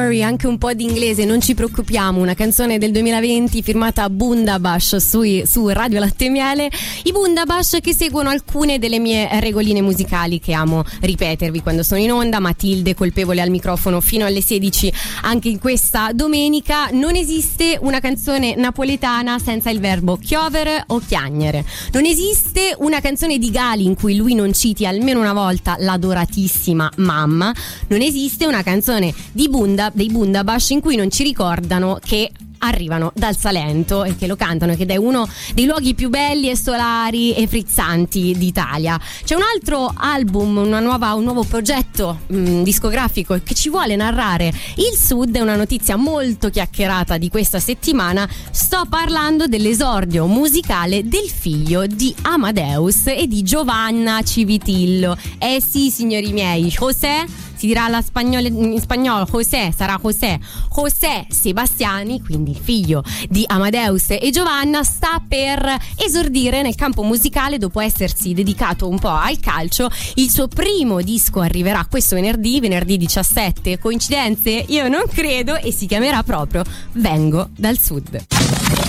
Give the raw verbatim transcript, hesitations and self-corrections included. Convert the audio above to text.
Mary, anche un po' di inglese, non ci preoccupiamo, una canzone del duemilaventi firmata Bundabash sui, su Radio Latte e Miele. I Bundabash che seguono alcune delle mie regoline musicali che amo ripetervi quando sono in onda. Matilde colpevole al microfono fino alle sedici anche in questa domenica. Non esiste una canzone napoletana senza il verbo chiovere o chiagnere. Non esiste una canzone di Gali in cui lui non citi almeno una volta l'adoratissima mamma. Non esiste una canzone di Bunda, dei Bundabash in cui non ci ricordano che arrivano dal Salento e che lo cantano, ed è uno dei luoghi più belli e solari e frizzanti d'Italia. C'è un altro album, una nuova, un nuovo progetto mh, discografico che ci vuole narrare il Sud. È una notizia molto chiacchierata di questa settimana. Sto parlando dell'esordio musicale del figlio di Amadeus e di Giovanna Civitillo. Eh sì, signori miei, José si dirà alla spagnola, in spagnolo José, sarà José José Sebastiani, quindi il figlio di Amadeus e Giovanna, sta per esordire nel campo musicale dopo essersi dedicato un po' al calcio. Il suo primo disco arriverà questo venerdì, venerdì diciassette. Coincidenze? Io non credo, e si chiamerà proprio Vengo dal Sud.